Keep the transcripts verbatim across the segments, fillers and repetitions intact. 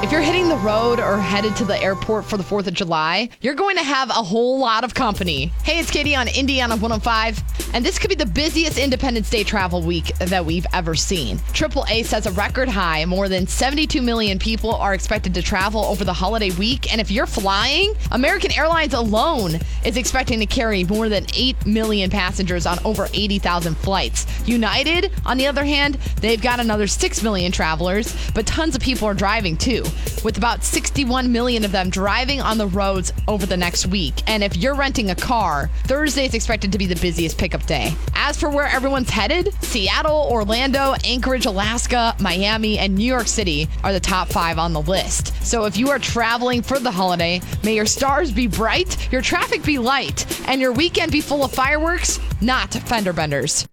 If you're hitting the road or headed to the airport for the fourth of July, you're going to have a whole lot of company. Hey, it's Katie on Indiana one oh five, and this could be the busiest Independence Day travel week that we've ever seen. triple A says a record high, more than seventy-two million people are expected to travel over the holiday week, and if you're flying, American Airlines alone is expecting to carry more than eight million passengers on over eighty thousand flights. United, on the other hand, they've got another six million travelers, but tons of people are driving too, with about sixty-one million of them driving on the roads over the next week. And if you're renting a car, Thursday is expected to be the busiest pickup day. As for where everyone's headed, Seattle, Orlando, Anchorage, Alaska, Miami, and New York City are the top five on the list. So if you are traveling for the holiday, may your stars be bright, your traffic be light, and your weekend be full of fireworks, not fender benders.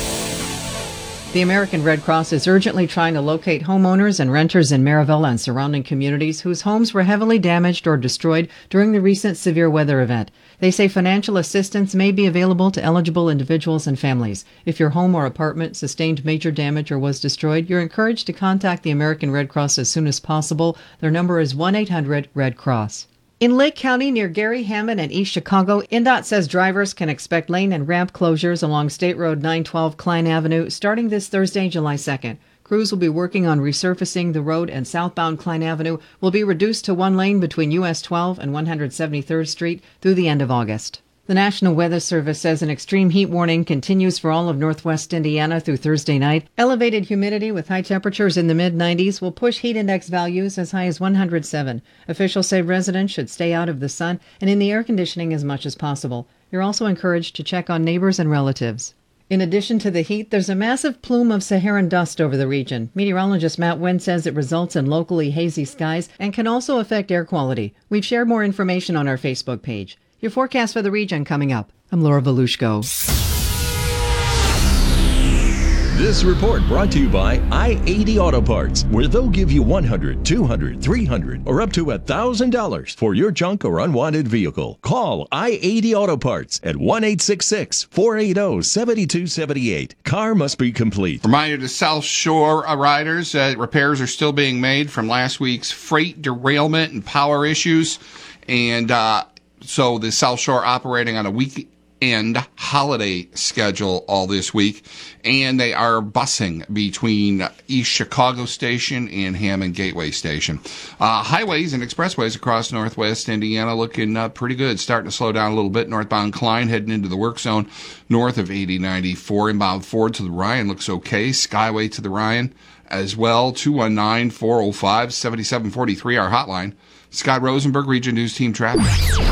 The American Red Cross is urgently trying to locate homeowners and renters in Maryville and surrounding communities whose homes were heavily damaged or destroyed during the recent severe weather event. They say financial assistance may be available to eligible individuals and families. If your home or apartment sustained major damage or was destroyed, you're encouraged to contact the American Red Cross as soon as possible. Their number is one eight hundred red cross. In Lake County near Gary, Hammond, and East Chicago, I N D O T says drivers can expect lane and ramp closures along State Road nine twelve Klein Avenue starting this Thursday, July second. Crews will be working on resurfacing the road, and southbound Klein Avenue will be reduced to one lane between U S twelve and one hundred seventy-third Street through the end of August. The National Weather Service says an extreme heat warning continues for all of northwest Indiana through Thursday night. Elevated humidity with high temperatures in the mid nineties will push heat index values as high as one hundred seven. Officials say residents should stay out of the sun and in the air conditioning as much as possible. You're also encouraged to check on neighbors and relatives. In addition to the heat, there's a massive plume of Saharan dust over the region. Meteorologist Matt Wynn says it results in locally hazy skies and can also affect air quality. We've shared more information on our Facebook page. Your forecast for the region coming up. I'm Laura Volushko. This report brought to you by I eighty Auto Parts, where they'll give you one hundred, two hundred, three hundred, or up to one thousand dollars for your junk or unwanted vehicle. Call I eighty Auto Parts at one eight six six, four eight zero, seven two seven eight. Car must be complete. Reminder to South Shore uh, riders, uh, repairs are still being made from last week's freight derailment and power issues. And uh, so the South Shore operating on a weekend holiday schedule all this week, and they are busing between East Chicago Station and Hammond Gateway Station. Uh, highways and expressways across northwest Indiana looking uh, pretty good. Starting to slow down a little bit. Northbound Klein heading into the work zone north of eighty ninety-four. Inbound Ford to the Ryan looks okay. Skyway to the Ryan as well. two one nine, four oh five, seven seven four three, our hotline. Scott Rosenberg, Region News Team Traffic.